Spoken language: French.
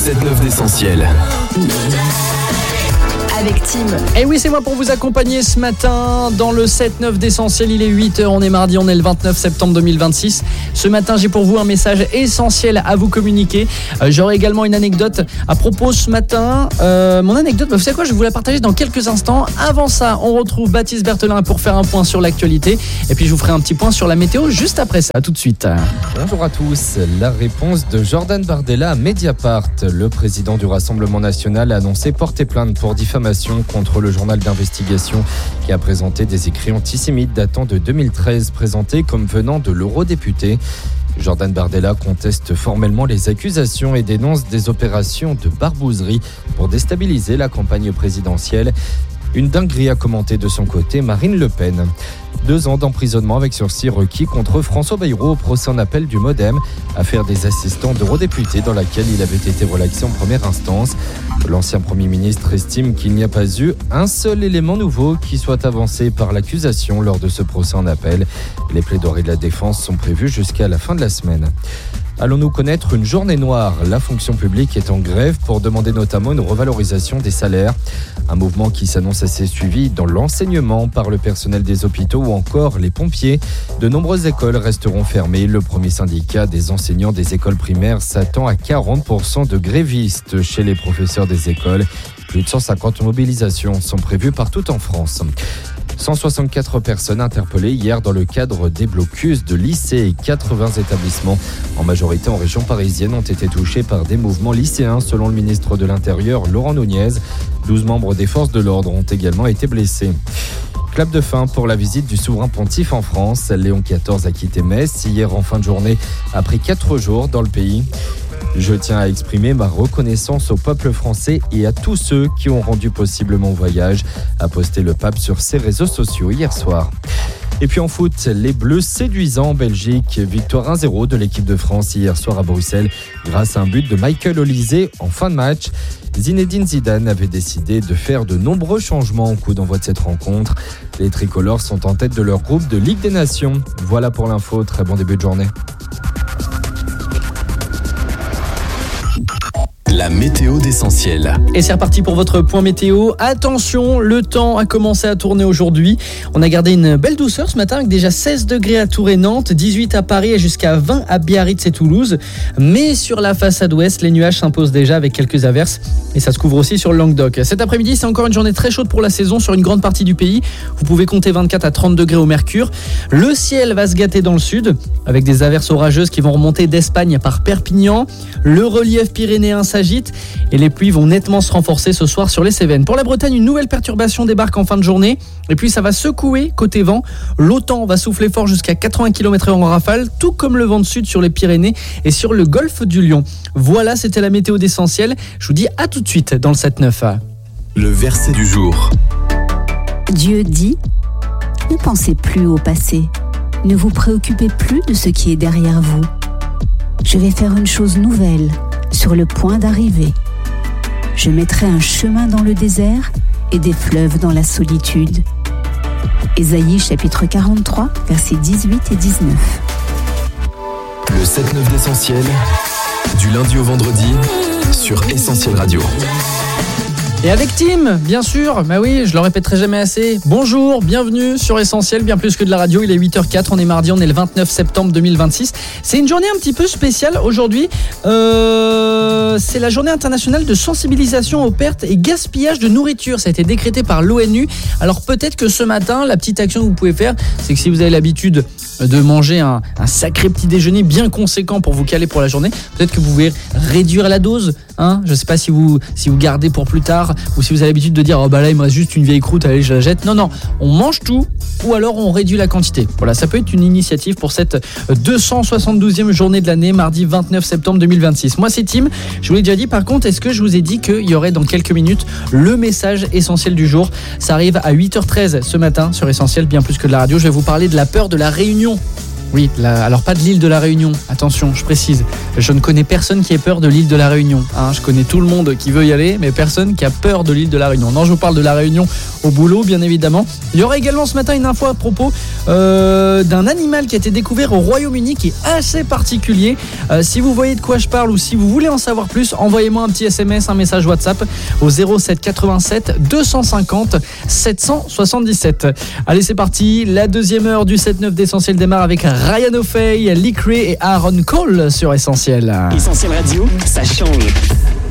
7-9 d'Essentiel. Avec Tim. Et oui, c'est moi pour vous accompagner ce matin dans le 7-9 d'Essentiel. Il est 8h, on est mardi, on est le 29 septembre 2026. Ce matin, j'ai pour vous un message essentiel à vous communiquer. J'aurai également une anecdote à propos ce matin. Mon anecdote, vous savez quoi, je vais vous la partager dans quelques instants. Avant ça, on retrouve Baptiste Berthelin pour faire un point sur l'actualité. Et puis, je vous ferai un petit point sur la météo juste après ça. À tout de suite. Bonjour à tous. La réponse de Jordan Bardella à Mediapart. Le président du Rassemblement national a annoncé porter plainte pour diffamation contre le journal d'investigation qui a présenté des écrits antisémites datant de 2013 présentés comme venant de l'eurodéputé. Jordan Bardella conteste formellement les accusations et dénonce des opérations de barbouzerie pour déstabiliser la campagne présidentielle. Une dinguerie a commenté de son côté Marine Le Pen. 2 ans d'emprisonnement avec sursis requis contre François Bayrou au procès en appel du Modem, affaire des assistants d'eurodéputés dans laquelle il avait été relaxé en première instance. L'ancien Premier ministre estime qu'il n'y a pas eu un seul élément nouveau qui soit avancé par l'accusation lors de ce procès en appel. Les plaidoiries de la défense sont prévues jusqu'à la fin de la semaine. Allons-nous connaître une journée noire ? La fonction publique est en grève pour demander notamment une revalorisation des salaires. Un mouvement qui s'annonce assez suivi dans l'enseignement par le personnel des hôpitaux ou encore les pompiers. De nombreuses écoles resteront fermées. Le premier syndicat des enseignants des écoles primaires s'attend à 40% de grévistes chez les professeurs des écoles. Plus de 150 mobilisations sont prévues partout en France. 164 personnes interpellées hier dans le cadre des blocus de lycées et 80 établissements, en majorité en région parisienne, ont été touchés par des mouvements lycéens selon le ministre de l'Intérieur Laurent Nunez. 12 membres des forces de l'ordre ont également été blessés. Clap de fin pour la visite du souverain pontife en France. Léon XIV a quitté Metz hier en fin de journée après 4 jours dans le pays. Je tiens à exprimer ma reconnaissance au peuple français et à tous ceux qui ont rendu possible mon voyage, a posté le pape sur ses réseaux sociaux hier soir. Et puis en foot, les Bleus séduisants en Belgique. Victoire 1-0 de l'équipe de France hier soir à Bruxelles grâce à un but de Michael Olise en fin de match. Zinedine Zidane avait décidé de faire de nombreux changements au coup d'envoi de cette rencontre. Les tricolores sont en tête de leur groupe de Ligue des Nations. Voilà pour l'info, très bon début de journée. La météo d'Essentiel. Et c'est reparti pour votre point météo. Attention, le temps a commencé à tourner aujourd'hui. On a gardé une belle douceur ce matin avec déjà 16 degrés à Tours et Nantes, 18 à Paris et jusqu'à 20 à Biarritz et Toulouse. Mais sur la façade ouest, les nuages s'imposent déjà avec quelques averses et ça se couvre aussi sur le Languedoc. Cet après-midi, c'est encore une journée très chaude pour la saison sur une grande partie du pays. Vous pouvez compter 24 à 30 degrés au mercure. Le ciel va se gâter dans le sud avec des averses orageuses qui vont remonter d'Espagne par Perpignan. Le relief pyrénéen s'agite et les pluies vont nettement se renforcer ce soir sur les Cévennes. Pour la Bretagne, une nouvelle perturbation débarque en fin de journée et puis ça va secouer côté vent. L'OTAN va souffler fort jusqu'à 80 km/h en rafale, tout comme le vent de sud sur les Pyrénées et sur le golfe du Lion. Voilà, c'était la météo d'Essentiel. Je vous dis à tout de suite dans le 7-9. Le verset du jour. Dieu dit : ne pensez plus au passé. Ne vous préoccupez plus de ce qui est derrière vous. Je vais faire une chose nouvelle, sur le point d'arriver. Je mettrai un chemin dans le désert et des fleuves dans la solitude. Ésaïe chapitre 43, versets 18 et 19. Le 7-9 d'Essentiel, du lundi au vendredi, sur Essentiel Radio. Et avec Tim, bien sûr, bah oui, je le répéterai jamais assez. Bonjour, bienvenue sur Essentiel, bien plus que de la radio. Il est 8h04, on est mardi, on est le 29 septembre 2026. C'est une journée un petit peu spéciale aujourd'hui. C'est la journée internationale de sensibilisation aux pertes et gaspillage de nourriture. Ça a été décrété par l'ONU. Alors peut-être que ce matin, la petite action que vous pouvez faire, c'est que si vous avez l'habitude de manger un sacré petit déjeuner bien conséquent pour vous caler pour la journée, peut-être que vous pouvez réduire la dose. Je ne sais pas si vous gardez pour plus tard ou si vous avez l'habitude de dire oh bah là il me reste juste une vieille croûte, allez je la jette. Non, on mange tout ou alors on réduit la quantité. Voilà, ça peut être une initiative pour cette 272e journée de l'année, mardi 29 septembre 2026. Moi c'est Tim, je vous l'ai déjà dit. Par contre, est-ce que je vous ai dit qu'il y aurait dans quelques minutes le message essentiel du jour? Ça arrive à 8h13 ce matin sur Essentiel, bien plus que de la radio. Je vais vous parler de la peur de la réunion. Oui, alors pas de l'île de la Réunion, attention, je précise. Je ne connais personne qui ait peur de l'île de la Réunion. Je connais tout le monde qui veut y aller, mais personne qui a peur de l'île de la Réunion. Non, je vous parle de la Réunion au boulot, bien évidemment. Il y aura également ce matin une info à propos d'un animal qui a été découvert au Royaume-Uni qui est assez particulier. Si vous voyez de quoi je parle ou si vous voulez en savoir plus, envoyez-moi un petit SMS, un message WhatsApp au 07 87 250 777. Allez, c'est parti. La deuxième heure du 7-9 d'Essentiel démarre avec Ryan O'Fay, Lee Cray et Aaron Cole sur Essentiel. Essentiel Radio, ça change.